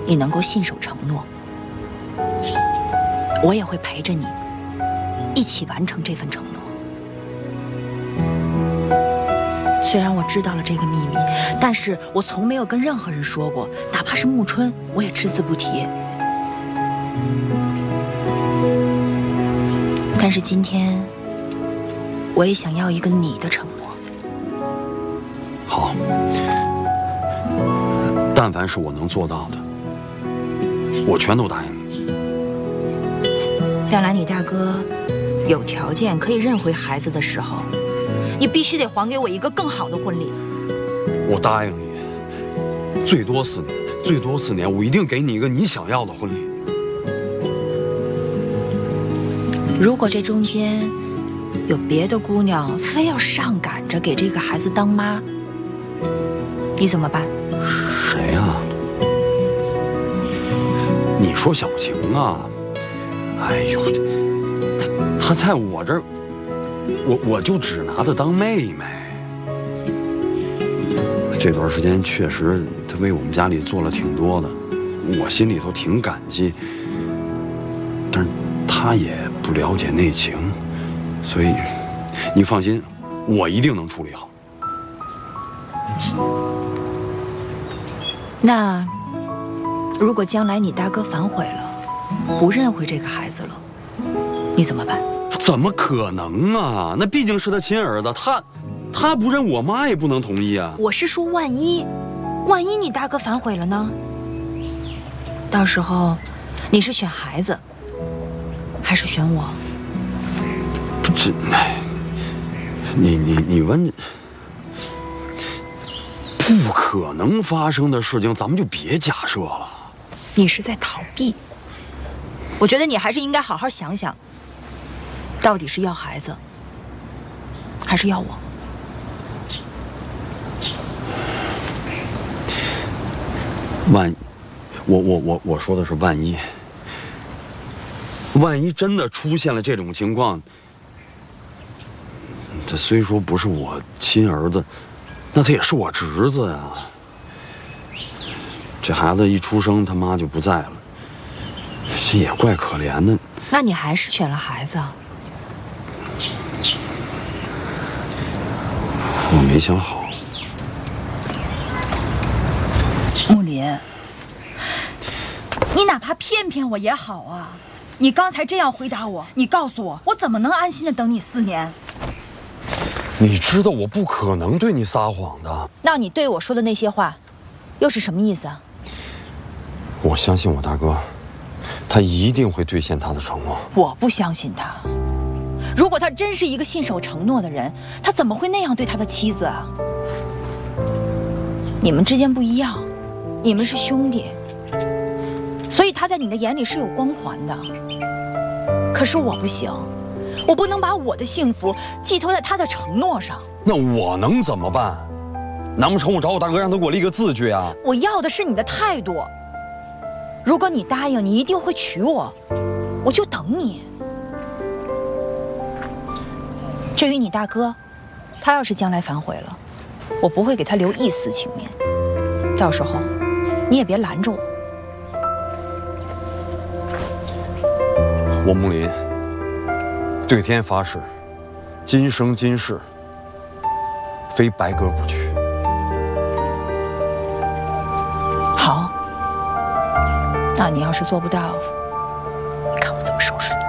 你能够信守承诺，我也会陪着你一起完成这份承诺。虽然我知道了这个秘密，但是我从没有跟任何人说过，哪怕是沐春，我也只字不提。但是今天，我也想要一个你的承诺。 好，但凡是我能做到的，我全都答应你。 将来你大哥有条件可以认回孩子的时候，你必须得还给我一个更好的婚礼。 我答应你，最多4年，最多4年，我一定给你一个你想要的婚礼。 如果这中间有别的姑娘非要上赶着给这个孩子当妈，你怎么办？ 谁呀？你说小晴啊？哎呦，她在我这儿，我就只拿她当妹妹。这段时间确实，她为我们家里做了挺多的，我心里头挺感激。但是她也不了解内情，所以你放心，我一定能处理好。 那如果将来你大哥反悔了，不认回这个孩子了，你怎么办？ 怎么可能啊？那毕竟是他亲儿子，他不认，我妈也不能同意啊。 我是说万一你大哥反悔了呢？到时候你是选孩子，还是选我？ 不是，你问，不可能发生的事情，咱们就别假设了。 你是在逃避。我觉得你还是应该好好想想，到底是要孩子，还是要我？ 我说的是万一真的出现了这种情况，这虽说不是我亲儿子，那他也是我侄子呀。这孩子一出生，他妈就不在了，这也怪可怜的。 那你还是选了孩子啊？ 我没想好。 木林，你哪怕骗我也好啊！你刚才这样回答我，你告诉我，我怎么能安心的等你4年？ 你知道我不可能对你撒谎的。 那你对我说的那些话，又是什么意思啊？ 我相信我大哥，他一定会兑现他的承诺。 我不相信他。如果他真是一个信守承诺的人，他怎么会那样对他的妻子啊？你们之间不一样，你们是兄弟，所以他在你的眼里是有光环的。可是我不行，我不能把我的幸福寄托在他的承诺上。 那我能怎么办？难不成我找我大哥让他给我立个字据啊？ 我要的是你的态度。如果你答应你一定会娶我，我就等你。至于你大哥，他要是将来反悔了，我不会给他留一丝情面。到时候你也别拦着我。 我木林对天发誓，今生今世非白鸽不娶。 好，那你要是做不到，你看我怎么收拾你。